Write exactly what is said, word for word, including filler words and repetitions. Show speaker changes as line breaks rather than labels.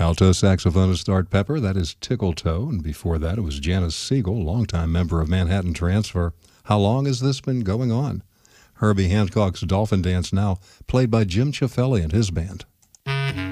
Alto saxophonist Art Pepper, that is Tickle Toe, and before that it was Janice Siegel, longtime member of Manhattan Transfer. How long has this been going on? Herbie Hancock's Dolphin Dance Now, played by Jim Ciaffelli and his band.